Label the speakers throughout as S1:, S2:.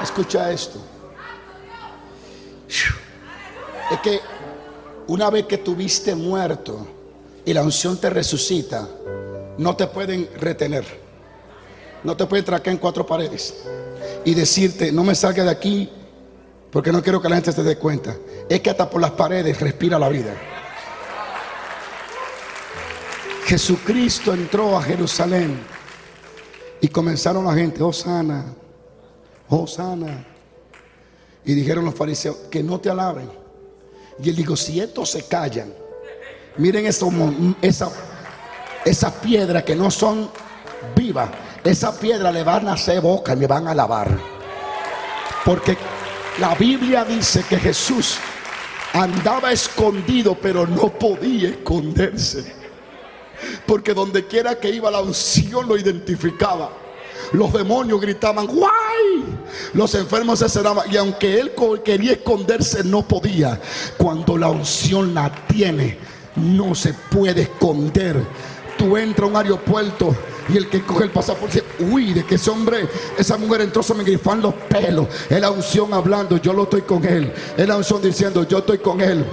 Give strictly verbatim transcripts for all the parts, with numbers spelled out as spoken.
S1: Escucha esto. Es que una vez que tuviste muerto y la unción te resucita, no te pueden retener. No te pueden traer en cuatro paredes y decirte: no me salga de aquí porque no quiero que la gente se dé cuenta. Es que hasta por las paredes respira la vida. Jesucristo entró a Jerusalén y comenzaron la gente: Hosana, Hosana. Y dijeron los fariseos: que no te alaben. Y él dijo: si estos se callan, miren eso, esa, esa piedra que no son vivas, esa piedra le van a hacer boca y me van a alabar. Porque la Biblia dice que Jesús andaba escondido, pero no podía esconderse. Porque donde quiera que iba, la unción lo identificaba. Los demonios gritaban: ¡guay! Los enfermos se cerraban. Y aunque él quería esconderse, no podía. Cuando la unción la tiene, no se puede esconder. Tú entras a un aeropuerto y el que coge el pasaporte dice: uy, de que ese hombre, esa mujer entró, se me grifan los pelos. Es la unción hablando: yo lo estoy con él. Es la unción diciendo: yo estoy con él.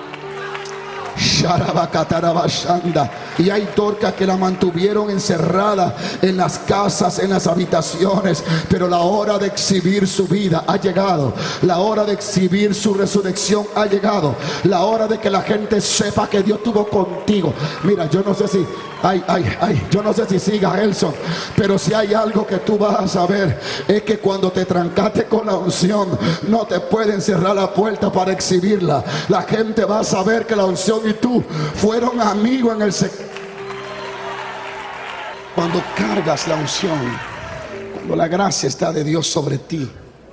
S1: Y hay Dorcas que la mantuvieron encerrada en las casas, en las habitaciones, pero la hora de exhibir su vida ha llegado. La hora de exhibir su resurrección ha llegado. La hora de que la gente sepa que Dios estuvo contigo. Mira, yo no sé si ay, ay, ay, yo no sé si siga Elson, pero si hay algo que tú vas a saber, es que cuando te trancaste con la unción, no te pueden cerrar la puerta para exhibirla. La gente va a saber que la unción y tú fueron amigos en el secreto. Cuando cargas la unción, cuando la gracia está de Dios sobre ti.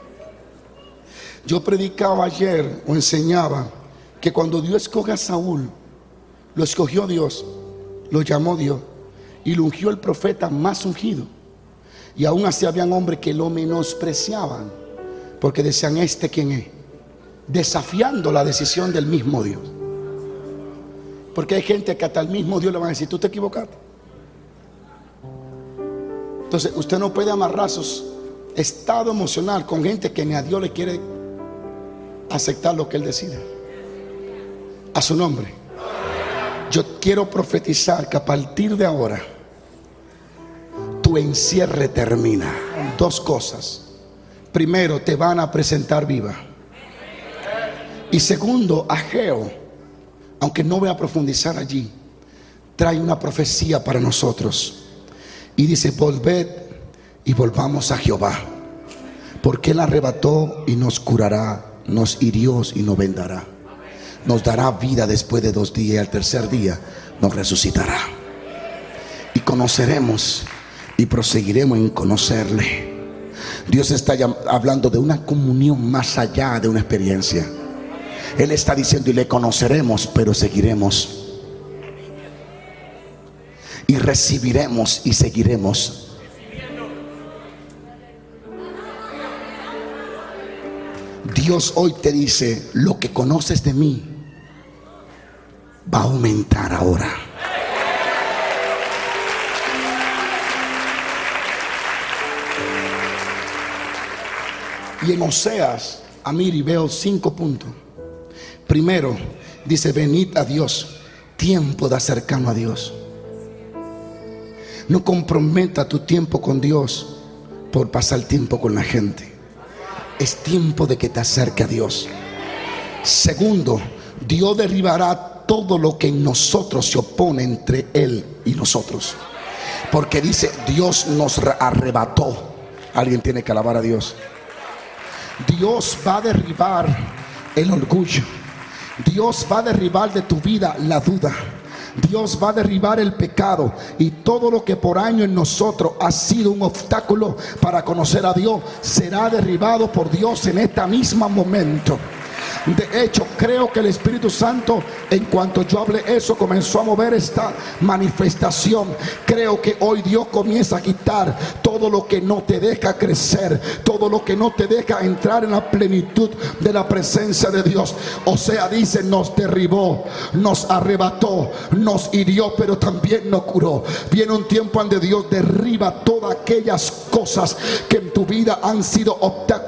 S1: Yo predicaba ayer o enseñaba que cuando Dios escoge a Saúl, lo escogió Dios, lo llamó Dios y lo ungió el profeta más ungido. Y aún así habían hombres que lo menospreciaban porque decían: ¿este quién es? Desafiando la decisión del mismo Dios. Porque hay gente que hasta el mismo Dios le va a decir: tú te equivocaste. Entonces usted no puede amarrar su estado emocional con gente que ni a Dios le quiere aceptar lo que Él decide. A su nombre. Yo quiero profetizar que a partir de ahora tu encierre termina. Dos cosas: primero, te van a presentar viva. Y segundo, Ageo, aunque no voy a profundizar allí, trae una profecía para nosotros y dice: volved y volvamos a Jehová, porque Él arrebató y nos curará, nos hirió y nos vendará, nos dará vida después de dos días y al tercer día nos resucitará. Y conoceremos y proseguiremos en conocerle. Dios está hablando de una comunión más allá de una experiencia. Él está diciendo: y le conoceremos, pero seguiremos. Y recibiremos y seguiremos. Dios hoy te dice: lo que conoces de mí va a aumentar ahora. Y en Oseas, Amiri, veo cinco puntos. Primero, dice: venid a Dios, tiempo de acercarnos a Dios. No comprometa tu tiempo con Dios por pasar tiempo con la gente. Es tiempo de que te acerque a Dios. Segundo, Dios derribará todo lo que en nosotros se opone entre Él y nosotros. Porque dice: Dios nos arrebató. Alguien tiene que alabar a Dios. Dios va a derribar el orgullo. Dios va a derribar de tu vida la duda. Dios va a derribar el pecado y todo lo que por años en nosotros ha sido un obstáculo para conocer a Dios será derribado por Dios en este mismo momento. De hecho, creo que el Espíritu Santo, en cuanto yo hablé eso, comenzó a mover esta manifestación. Creo que hoy Dios comienza a quitar todo lo que no te deja crecer, todo lo que no te deja entrar en la plenitud de la presencia de Dios. O sea, dice: nos derribó, nos arrebató, nos hirió, pero también nos curó. Viene un tiempo donde Dios derriba todas aquellas cosas que en tu vida han sido obstáculos.